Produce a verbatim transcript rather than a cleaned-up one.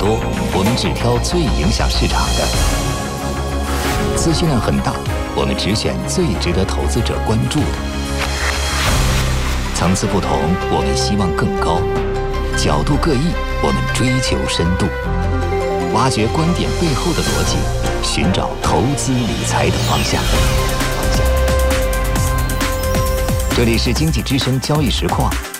多，我们只挑最影响市场的；资讯量很大，我们只选最值得投资者关注的。层次不同，我们希望更高；角度各异，我们追求深度。挖掘观点背后的逻辑，寻找投资理财的方向。这里是经济之声交易实况，